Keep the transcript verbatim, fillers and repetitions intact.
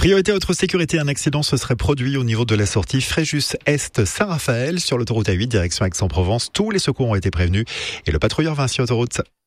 Priorité à votre sécurité, un accident se serait produit au niveau de la sortie Fréjus-Est Saint-Raphaël sur l'autoroute A huit direction Aix-en-Provence. Tous les secours ont été prévenus et le patrouilleur Vinci Autoroute.